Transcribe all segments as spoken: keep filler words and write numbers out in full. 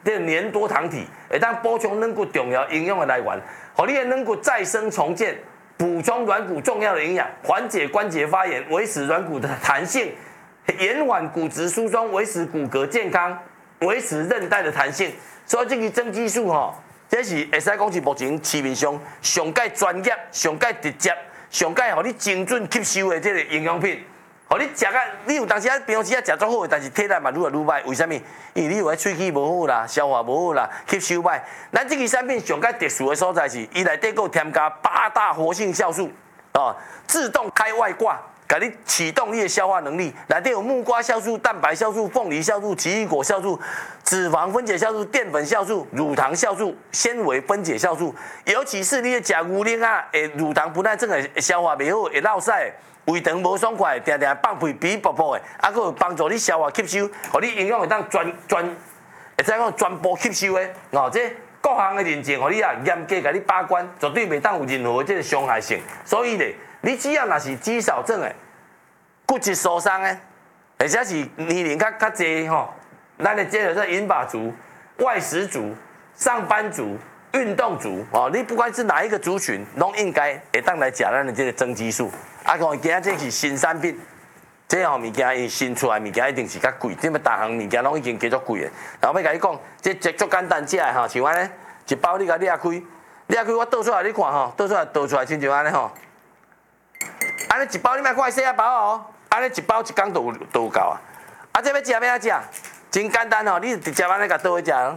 这粘多糖体，会当补充软骨重要营养的来源，让你的软骨再生重建，补充软骨重要的营养，缓解关节发炎，维持软骨的弹性，延缓骨质疏松，维持骨骼健康，维持韧带的弹性。所以这个增肌素吼，这是会使讲是目前市面上上介专业、上介直接、上介互你精准吸收的这个营养品。互你食啊，你有当时啊，平时啊食足好，但是体力嘛愈来愈歹。为什么？因为你有诶喙齿无好啦，消化无好啦，吸收歹。咱这个产品上介特殊的所在是，伊内底有添加八大活性酵素，哦，自动开外挂，给你启动你的消化能力。内底有木瓜酵素、蛋白酵素、凤梨酵素、奇异果酵素、脂肪分解酵素、淀粉酵素、乳糖酵素、纤维分解酵素。尤其是你食牛奶啊，诶，乳糖不耐症会消化袂好，会落屎。胃肠无爽快，定定放屁鼻噗噗的，啊，佫有帮助你消化吸收，互你营养会当全全，会使讲全部吸收的，哦，这各项的认证，互你啊严格甲你把关，绝对袂当有任何的这个伤害性。所以咧，你只要若是肌少症的、骨质疏松的，或者是年龄较较济吼，咱的这个说银发族、外食族、上班族、运动族，哦，你不管是哪一个族群，拢应该会当来食咱的这个增肌素。啊，讲今仔这是新产品，这项物件伊新出来物件一定是较贵，这么大项物件拢已经叫做贵的。然后要甲你讲，这这足简单食的吼，像安尼一包你甲裂开，裂开我倒出来你看吼，倒出来倒出来亲像安尼吼，安尼一包你莫看细啊包哦，安尼一包一工就就有够啊。啊，这要食要安怎食？真简单吼，你直接安尼甲倒去食。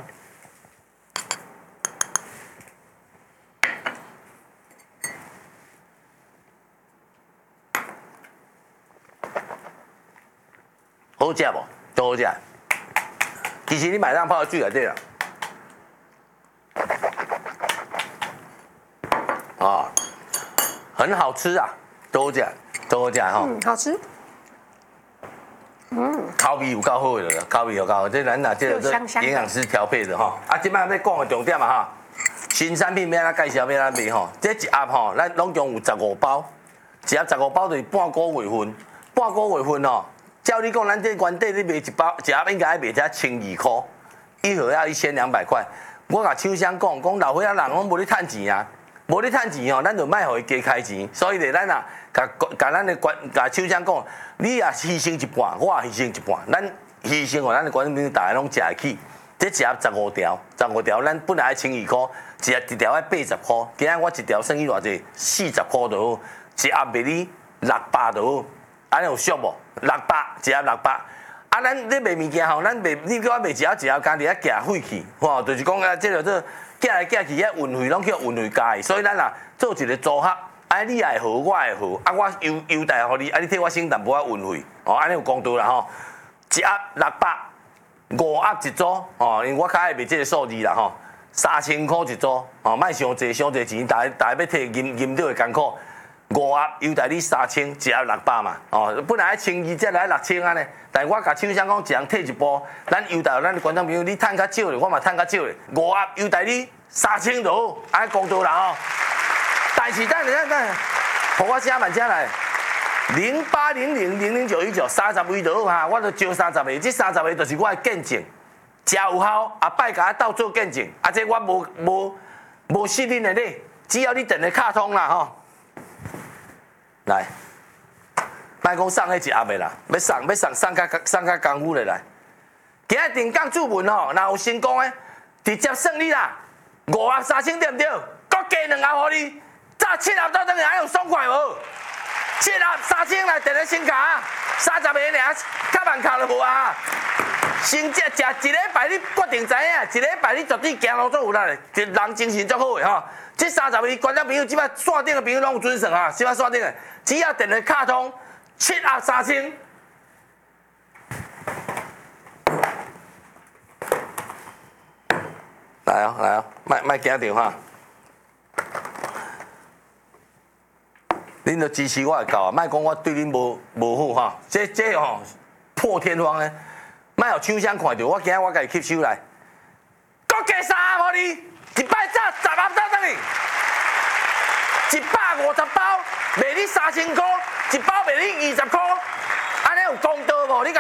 好食无？都好食。其实你买当泡在水内底啦，啊，很好吃啊，都好食，都好食吼。 嗯，好吃。嗯， 口味有够好的了，口味有够好，这咱呐这个这营养师调配的吼。啊，即摆要讲的重点嘛哈，新产品要咱介绍要咱卖吼，这一盒吼，咱拢共有十五包，一盒十五包就是半个月份，半个月份吼。照你讲，咱这原底你卖一包一盒应该卖才千二块，一盒要一千两百块。我甲厂商讲，讲老岁仔人拢无咧趁钱啊，无咧趁钱吼，咱就卖互伊加开钱。所以咧，咱啊，甲甲咱的管甲厂商讲，你也牺牲一半，我也牺牲一半，咱牺牲互咱的观众朋友大家拢食得起。这一盒十五条，十五条咱本来要千二块，一一条要八十块，今仔我一条算去偌济，四十块就好，一盒卖你六百就好。安尼有俗无？六百一盒六百，啊，咱咧卖物件吼，咱卖你叫我卖一盒一盒，家己咧夹费去，吼，就是讲啊，这个这夹来夹去，遐运费拢叫运费加的，所以咱啊做一个组合，啊，你也好，我也好，啊，我优优待互你，啊，你替我省淡薄仔运费，哦，安尼有公道啦吼，一盒六百，五盒一组，哦，因为我较爱卖这个数字啦吼，三千块一组，哦，莫伤济伤济钱，大家大家要摕银银条会艰苦。五盒优待你三千，一盒六百嘛，哦，本来千二，再来六千安尼。但我甲厂商讲，一人退一步，咱优待咱的观众朋友，你趁较少咧，我嘛趁较少咧。五盒优待你三千就好，安尼公道啦吼。但是等下等，互我写慢写来，零八零零零零九一九三十位就好哈，我就招三十个，这三十个就是我的见证，真有效，后摆甲我斗做见证，啊，这我无无无失恁的咧，只要你电话卡通啦吼。来，莫讲送迄一盒的啦，要送要送送较送较功夫的来。今日定岗注文吼，若有成功的，直接算你啦，五盒三千对不对？搁加两盒互你，早七盒到等下还有爽快无？七盒三千来电咧先卡，三十个尔，较慢卡就无啊。先食食一礼拜，你决定知影，一礼拜你绝对行路做有力的，人精神足好的吼。这三十位观众朋友，即摆线顶的朋友拢有准算啊，即摆线顶的，只要电话卡通，七盒三千。来哦，来哦，莫莫惊着哈！恁着支持我就够啊，莫讲我对恁无无好哈。这这吼破天荒的，莫互厂商看到，我今仔我家己吸收来，搁加三盒互你。一摆早十盒到等于，一百五十包卖你三千块，一包卖你二十块，安尼有公道无？你甲